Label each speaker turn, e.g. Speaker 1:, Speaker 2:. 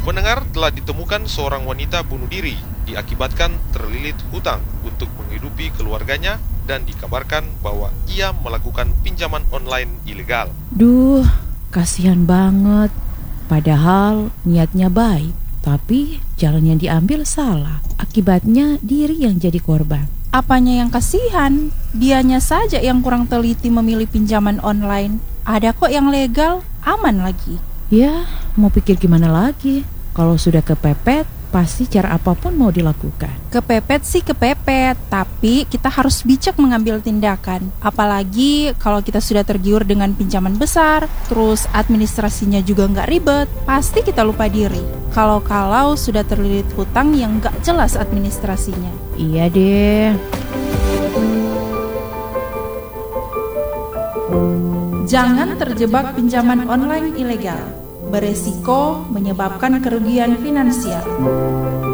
Speaker 1: Pendengar, telah ditemukan seorang wanita bunuh diri diakibatkan terlilit hutang untuk menghidupi keluarganya dan dikabarkan bahwa ia melakukan pinjaman online ilegal.
Speaker 2: Duh, kasihan banget. Padahal niatnya baik, tapi jalan yang diambil salah. Akibatnya diri yang jadi korban.
Speaker 3: Apanya yang kasihan? Dianya saja yang kurang teliti memilih pinjaman online. Ada kok yang legal, aman lagi.
Speaker 2: Ya, mau pikir gimana lagi? Kalau sudah kepepet, pasti cara apapun mau dilakukan.
Speaker 3: Kepepet sih kepepet, tapi kita harus bijak mengambil tindakan. Apalagi kalau kita sudah tergiur dengan pinjaman besar, terus administrasinya juga nggak ribet, pasti kita lupa diri. Kalau sudah terlilit hutang yang nggak jelas administrasinya.
Speaker 2: Iya deh.
Speaker 3: Jangan terjebak pinjaman online ilegal. Beresiko menyebabkan kerugian finansial.